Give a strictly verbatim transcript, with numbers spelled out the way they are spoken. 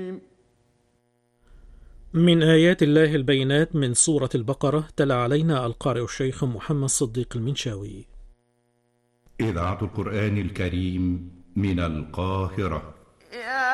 من آيات الله البينات من سورة البقرة، تلا علينا القارئ الشيخ محمد صديق المنشاوي. إذاعة القرآن الكريم من القاهرة.